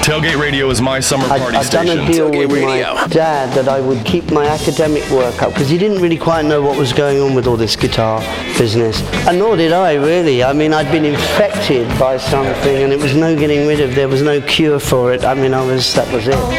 Tailgate Radio is my summer party I'd done station. a deal Tailgate with Radio. my dad that I would keep my academic work up, because he didn't really quite know what was going on with all this guitar business. And nor did I, really. I mean, I'd been infected by something and it was no getting rid of. There was no cure for it. I mean, that was it.